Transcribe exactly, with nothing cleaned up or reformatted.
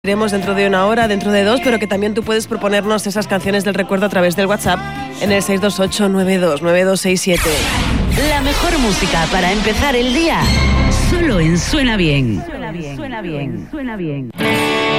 Iremos dentro de una hora, dentro de dos, pero que también tú puedes proponernos esas canciones del recuerdo a través del WhatsApp en el seis dos ocho, nueve dos nueve dos seis siete. La mejor música para empezar el día, solo en Suena Bien. Suena bien, suena bien, suena bien.